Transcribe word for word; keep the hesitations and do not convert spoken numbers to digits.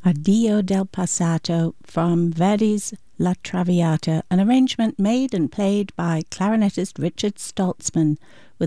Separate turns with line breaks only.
Addio del Passato from Verdi's La Traviata, an arrangement made and played by clarinetist Richard Stoltzman, with